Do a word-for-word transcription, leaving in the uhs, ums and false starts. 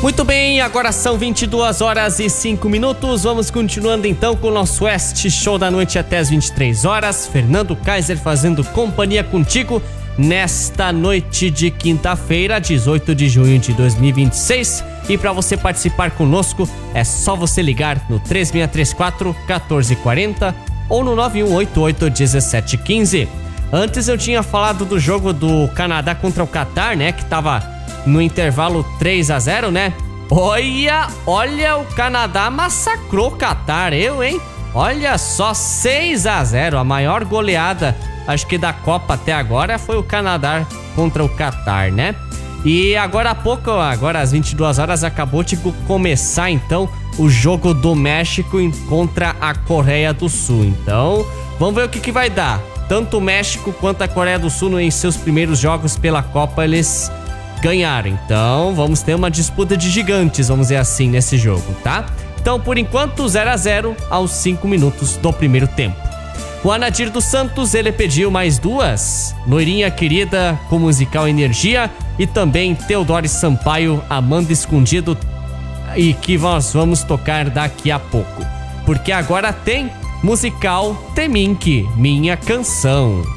Muito bem, agora são vinte e duas horas e cinco minutos. Vamos continuando então com o nosso West Show da noite até as vinte e três horas. Fernando Kaiser fazendo companhia contigo nesta noite de quinta-feira, dezoito de junho de dois mil e vinte e seis. E para você participar conosco, é só você ligar no três seis três quatro, um quatro quatro zero ou no nove um oito oito, um sete um cinco. Antes eu tinha falado do jogo do Canadá contra o Catar, né? Que tava no intervalo três a zero, né? Olha, olha, o Canadá massacrou o Catar, eu, hein? Olha só, seis a zero, a maior goleada, acho que da Copa até agora foi o Canadá contra o Catar, né? E agora há pouco, agora às vinte e duas horas, acabou de começar então o jogo do México contra a Coreia do Sul. Então, vamos ver o que, que vai dar. Tanto o México quanto a Coreia do Sul, em seus primeiros jogos pela Copa, eles ganharam. Então, vamos ter uma disputa de gigantes, vamos dizer assim, nesse jogo, tá? Então, por enquanto, zero a zero aos cinco minutos do primeiro tempo. O Anadir dos Santos, ele pediu mais duas. Loirinha Querida, com musical Energia. E também Teodoro Sampaio, Amanda Escondido. E que nós vamos tocar daqui a pouco. Porque agora tem musical Temink, Minha Canção.